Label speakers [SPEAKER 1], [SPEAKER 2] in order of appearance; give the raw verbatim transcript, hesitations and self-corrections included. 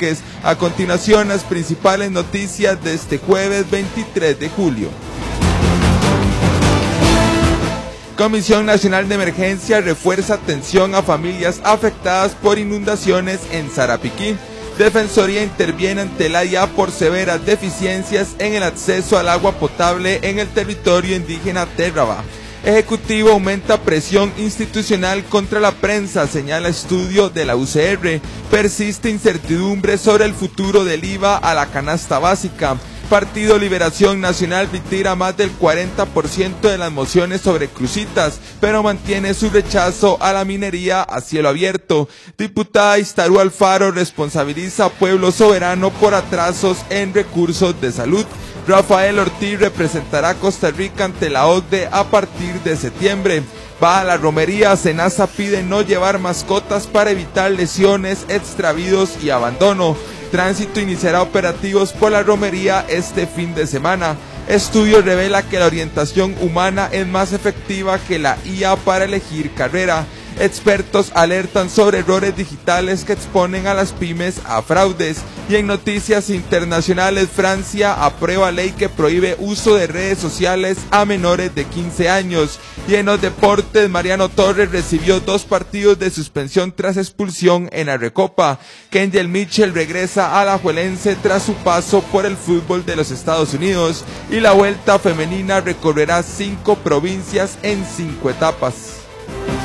[SPEAKER 1] Vázquez. A continuación, las principales noticias de este jueves veintitrés de julio. Comisión Nacional de Emergencia refuerza atención a familias afectadas por inundaciones en Sarapiquí. Defensoría interviene ante la I A por severas deficiencias en el acceso al agua potable en el territorio indígena Terraba. Ejecutivo aumenta presión institucional contra la prensa, señala estudio de la U C R. Persiste incertidumbre sobre el futuro del I V A a la canasta básica. Partido Liberación Nacional retira más del cuarenta por ciento de las mociones sobre crucitas, pero mantiene su rechazo a la minería a cielo abierto. Diputada Istarú Alfaro responsabiliza a Pueblo Soberano por atrasos en recursos de salud. Rafael Ortiz representará a Costa Rica ante la O C D E a partir de septiembre. Va a la romería, Senasa pide no llevar mascotas para evitar lesiones, extravíos y abandono. Tránsito iniciará operativos por la romería este fin de semana. Estudio revela que la orientación humana es más efectiva que la I A para elegir carrera. Expertos alertan sobre errores digitales que exponen a las pymes a fraudes. Y en noticias internacionales, Francia aprueba ley que prohíbe uso de redes sociales a menores de quince años. Y en los deportes, Mariano Torres recibió dos partidos de suspensión tras expulsión en la Recopa. Kenjel Mitchell regresa a Alajuelense tras su paso por el fútbol de los Estados Unidos. Y la Vuelta Femenina recorrerá cinco provincias en cinco etapas.